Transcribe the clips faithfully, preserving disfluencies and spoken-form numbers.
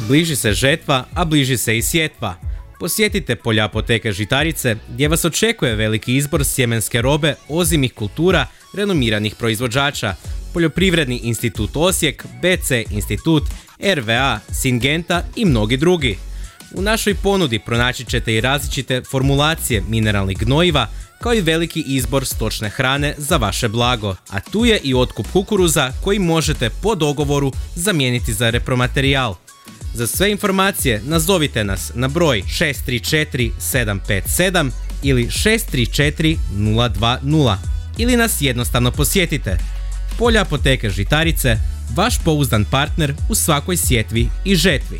Bliži se žetva, a bliži se i sjetva. Posjetite polja apoteke Žitarice gdje vas očekuje veliki izbor sjemenske robe, ozimih kultura, renomiranih proizvođača, Poljoprivredni institut Osijek, B C institut, R V A, Singenta i mnogi drugi. U našoj ponudi pronaći ćete i različite formulacije mineralnih gnojiva, kao i veliki izbor stočne hrane za vaše blago. A tu je i otkup kukuruza koji možete po dogovoru zamijeniti za repromaterijal. Za sve informacije nazovite nas na broj šest tri četiri sedam pet sedam ili šest tri četiri nula dva nula ili nas jednostavno posjetite. Polja apoteke Žitarice, vaš pouzdan partner u svakoj sjetvi i žetvi.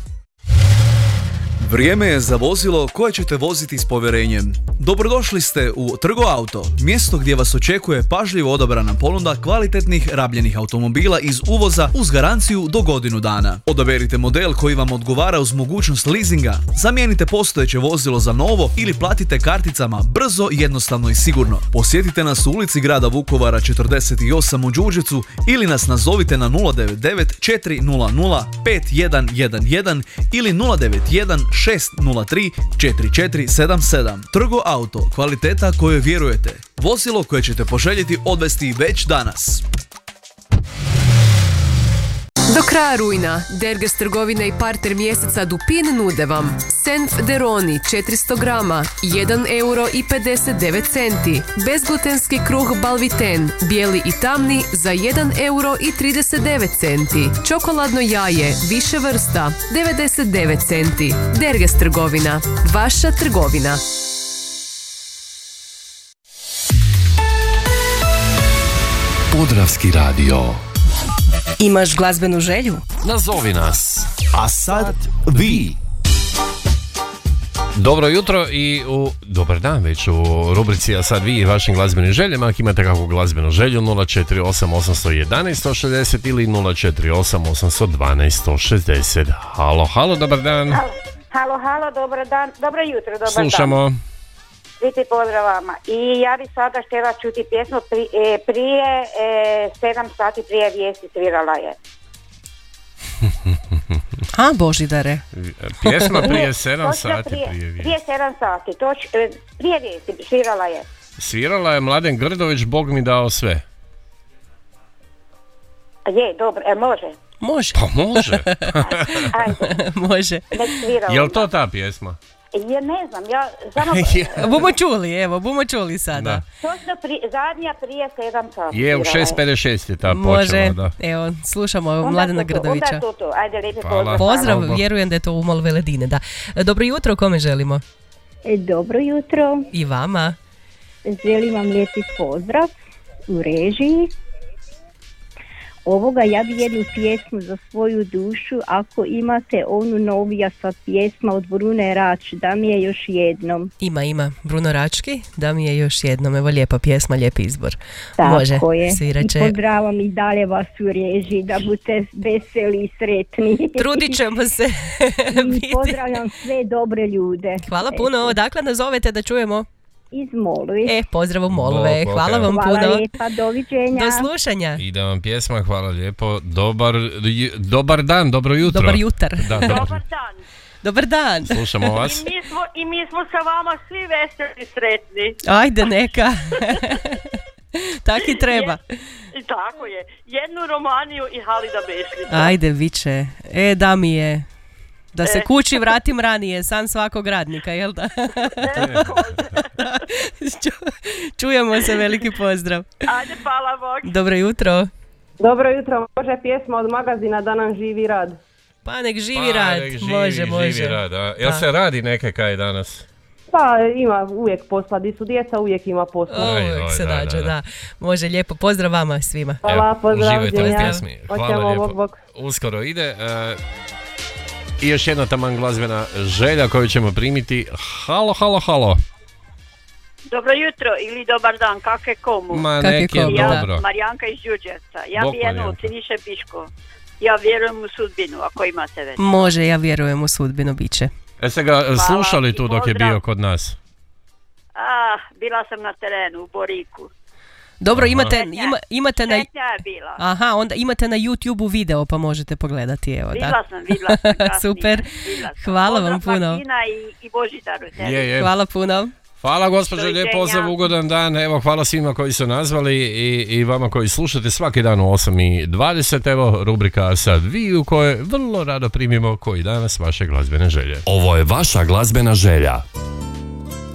Vrijeme je za vozilo koje ćete voziti s povjerenjem. Dobrodošli ste u Trgo Auto, mjesto gdje vas očekuje pažljivo odabrana ponuda kvalitetnih rabljenih automobila iz uvoza uz garanciju do godinu dana. Odaberite model koji vam odgovara uz mogućnost leasinga, zamijenite postojeće vozilo za novo ili platite karticama brzo, jednostavno i sigurno. Posjetite nas u ulici grada Vukovara četrdeset osam u Đurđevcu ili nas nazovite na nula devet devet četiri nula nula pet jedan jedan jedan ili nula devet jedan šest nula tri četiri četiri sedam sedam. Trgo Auto, kvaliteta kojoj vjerujete. Vozilo koje ćete poželjeti odvesti već danas. Do kraja rujna Derges trgovine i partner mjeseca Dupin nude vam Senf Deroni četiristo grama jedan euro i pedeset devet centi, bezglutenski kruh Balviten bijeli i tamni za jedan euro i trideset devet centi, čokoladno jaje više vrsta devedeset devet centi. Derges trgovina, vaša trgovina. Podravski radio. Imaš glazbenu želju? Nazovi nas. A sad vi. Dobro jutro i u dobar dan već u rubrici A sad vi i vašim glazbenim željama. Ako imate kakvu glazbenu želju nula četiri osam osam jedan jedan jedan šezdeset ili nula četiri osam osam jedan dva jedan šezdeset. Halo, halo, dobar dan. Halo, halo, dobar dan, dobro jutro, dobar Slušamo. dan. Svi ti pozdrav vama. I ja bi sada htjela čuti pjesmu pri, e, prije e, sedam sati prije vijesti svirala je. A, Božidare. Pjesma prije sedam Točno sati prije, prije vijesti. prije sedam sati, toč, e, prije vijesti svirala je. Svirala je Mladen Grdović, Bog mi dao sve. Je, dobro, e, može. Može. Pa može. Ajde, Može. nek svira. Jel to ta pjesma? Je, ne znam, ja samo... Bumo čuli, evo, bumo čuli sada. Da. Točno pri, zadnja prije sedam sati. Je, u svirala šest pedeset šest je ta Može, počela, da. evo, slušamo Onda Mladena to to, Grdovića. Onda to to, ajde, lijepi Hvala. pozdrav. Pozdrav, Hvala. vjerujem da je to umol Veledine, da. Dobro jutro, kome želimo? E, Dobro jutro, I vama. želim vam lijepi pozdrav u režiji. Ovoga ja bi jednu pjesmu za svoju dušu, ako imate onu novija sa pjesma od Brune Rač, da mi je još jednom. Ima, ima. Bruno Rački, da mi je još jednom. Evo lijepa pjesma, lijep izbor. Tako Može, je. svirat će. I pozdravam i dalje vas u režiji, da budete veseli i sretni. Trudit ćemo se. I biti. pozdravljam sve dobre ljude. Hvala puno. Odakle nazovete da čujemo? Iz Molvi. E, pozdrav u Molove. Bog, Hvala ok. vam Hvala puno. lijepa, doviđenja. Do slušanja. Ide vam pjesma, hvala lijepo. Dobar, ju- dobar dan, dobro jutro. Dobar jutar. Da, dobar. Dobar dan. Dobar dan. Slušamo vas. I mi, smo, I mi smo sa vama svi veseli i sretni. Ajde, neka. Tak i treba. I tako je. Jednu Romaniju i Halida Bešlića. Ajde, viče. E, da mi je. Da se E. kući vratim ranije, san svakog radnika, jel da? Ču- Čujemo se, veliki pozdrav. Ajde, hvala Bog. Dobro jutro. Dobro jutro, može pjesma od magazina Da nam živi rad. Pa nek živi Pa, rad. nek živi, može, može. Živi rad, a? Jel Da. se radi neke kaj danas? Pa ima uvijek posla, di su djeca uvijek ima posla. Oj, Uvijek oj, se da, nađe, da, da, da. Može, lijepo. Pozdrav vama svima. Hvala, Evo, pozdrav, uživajte u doviđenja. pjesmi. Hvala Hoćemo, lijepo. bok, bok. Uskoro ide. e, I još jedna taman glazbena želja koju ćemo primiti. Halo, halo, halo. Dobro jutro ili dobar dan, kak je komu? Ma Kak je nek je komu, ja, dobro. Marijanka iz Đurđevca. Ja Bog bi jednu Marijanka. Siniše Piško. Ja vjerujem u sudbinu, ako imate već. Može, ja vjerujem u sudbinu, bit će. Jeste ga slušali i tu dok je pozdrav. bio kod nas? Ah, bila sam na terenu u Boriku. Dobro, Aha. imate, ima, imate na... Sretnja je bila. Aha, onda imate na YouTube-u video pa možete pogledati, evo, da. Vidla sam, vidla sam. kasnije, Super, vidla sam. hvala vam Pozdrav puno. Martina i, i Božidaru. tebi. Je, je. Hvala puno. Hvala gospođo, Doviđenja. lijep pozdrav, ugodan dan. Evo, hvala svima koji su nazvali i, i vama koji slušate svaki dan u osam i dvadeset. Evo, rubrika Sad vi, u kojoj vrlo rado primimo koji danas vaše glazbene želje. Ovo je vaša glazbena želja.